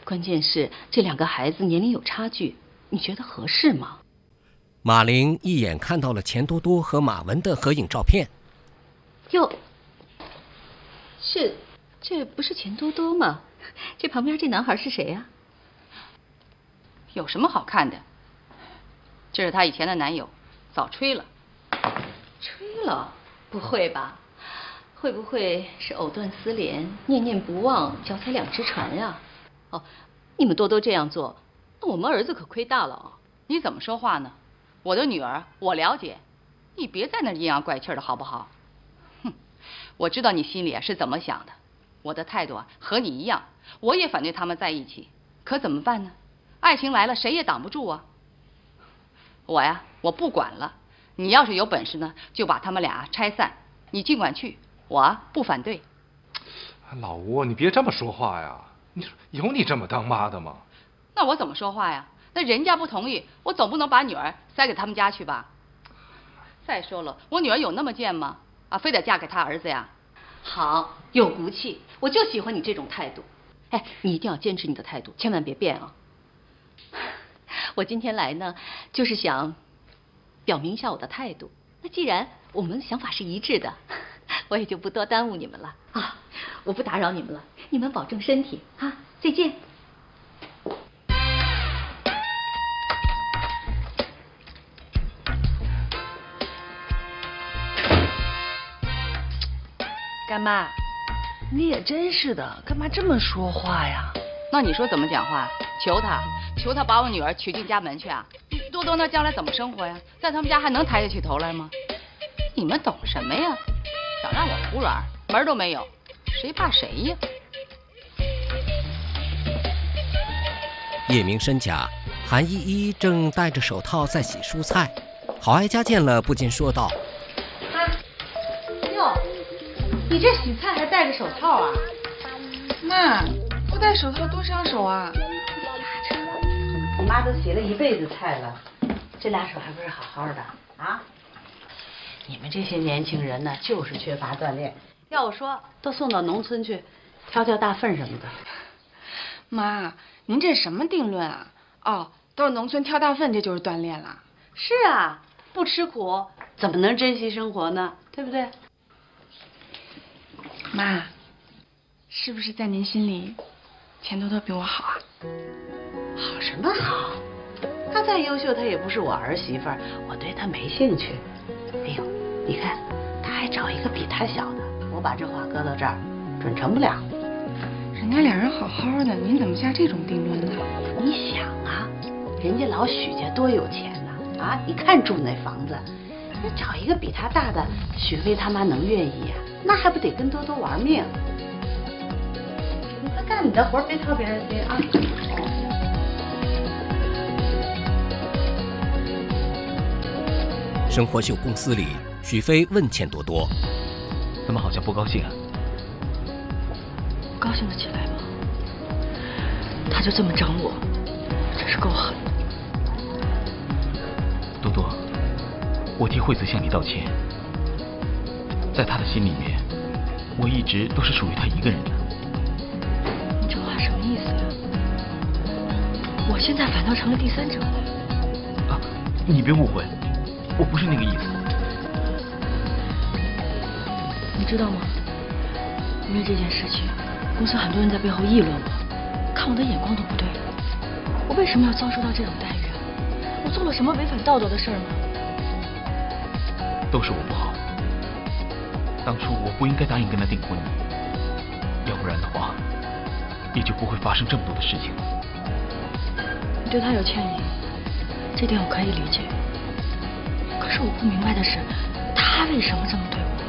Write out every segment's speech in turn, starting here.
关键是这2个孩子年龄有差距，你觉得合适吗？ 马玲一眼看到了钱多多和马文的合影照片。 哟，这不是钱多多吗？这旁边这男孩是谁呀？ 有什么好看的？这是她以前的男友，早吹了。 吹了？不会吧？会不会是藕断丝连、念念不忘、脚踩2只船呀？哦，你们多多这样做，那我们儿子可亏大了啊！ 你怎么说话呢？我的女儿我了解，你别在那阴阳怪气的好不好？哼，我知道你心里啊是怎么想的。我的态度啊和你一样，我也反对他们在一起，可怎么办呢？爱情来了，谁也挡不住啊。我呀，我不管了。你要是有本事呢，就把他们俩拆散，你尽管去，我啊不反对。 老吴，你别这么说话呀！你说有你这么当妈的吗？ 那我怎么说话呀？那人家不同意，我总不能把女儿塞给他们家去吧？再说了，我女儿有那么贱吗？啊，非得嫁给他儿子呀？ 好，有骨气，我就喜欢你这种态度。哎，你一定要坚持你的态度，千万别变啊！我今天来呢，就是想表明一下我的态度。那既然我们想法是一致的，我也就不多耽误你们了啊！我不打扰你们了，你们保重身体啊！再见。 干妈，你也真是的，干嘛这么说话呀？ 那你说怎么讲话？求他把我女儿娶进家门去啊！多多那将来怎么生活呀？在他们家还能抬得起头来吗？你们懂什么呀？想让我服软，门都没有，谁怕谁呀？ 叶明生家，韩依依正戴着手套在洗蔬菜。郝爱家见了，不禁说道：“ 哟，你这洗菜还戴着手套啊？ 妈，不戴手套多伤手啊！ 我妈都洗了一辈子菜了，这俩手还不是好好的啊？你们这些年轻人呢，就是缺乏锻炼。要我说，都送到农村去，挑挑大粪什么的。 妈，您这什么定论啊？哦，到农村挑大粪，这就是锻炼了。 是啊，不吃苦怎么能珍惜生活呢？对不对？ 妈，是不是在您心里，钱多多比我好啊？ 好什么好？她再优秀，她也不是我儿媳妇儿，我对她没兴趣。哎呦，你看，她还找一个比她小的，我把这话搁到这儿，准成不了。 人家俩人好好的，您怎么下这种定论呢？ 你想啊，人家老许家多有钱呐！啊，你看住那房子，你找一个比他大的，许飞他妈能愿意呀？那还不得跟多多玩命？你快干你的活，别挑别人心啊！ 生活秀公司里，许飞问钱多多：“ 怎么好像不高兴啊？” 高兴得起来吗？他就这么整我，真是够狠的。 多多，我替惠子向你道歉。在他的心里面，我一直都是属于他一个人的。 你这话什么意思呀？我现在反倒成了第三者了。 啊，你别误会，我不是那个意思。 你知道吗？因为这件事情，公司很多人在背后议论我，看我的眼光都不对。我为什么要遭受到这种待遇啊？我做了什么违反道德的事儿吗？ 都是我不好。当初我不应该答应跟他订婚，要不然的话，也就不会发生这么多的事情了。 你对他有歉意，这点我可以理解。可是我不明白的是，他为什么这么对我？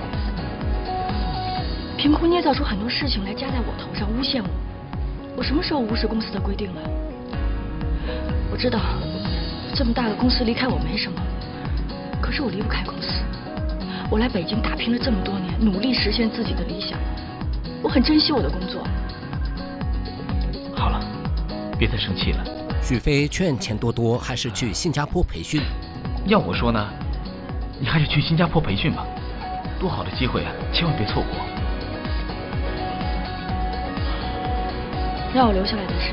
凭空捏造出很多事情来加在我头上，诬陷我。我什么时候无视公司的规定了？我知道这么大的公司离开我没什么，可是我离不开公司。我来北京打拼了这么多年，努力实现自己的理想，我很珍惜我的工作。 好了，别再生气了。 许飞劝钱多多还是去新加坡培训。 要我说呢，你还是去新加坡培训吧，多好的机会啊，千万别错过。 让我留下来的是